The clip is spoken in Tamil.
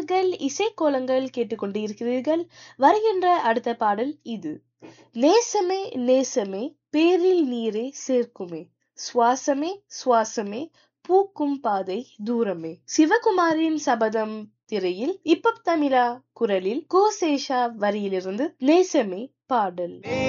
பாடல்கள் இசைக்கோலங்கள் கேட்டுக்கொண்டு இருக்கிறீர்கள். வருகின்ற அடுத்த பாடல் இது. நேசமே நேசமே பேரில் நீரே சேர்க்குமே, சுவாசமே சுவாசமே பூக்கும் பாதை தூரமே. சிவகுமாரின் சபதம் திரையில் இப்ப தமிழா குரலில் கோசேஷா வரியிலிருந்து நேசமே பாடல்.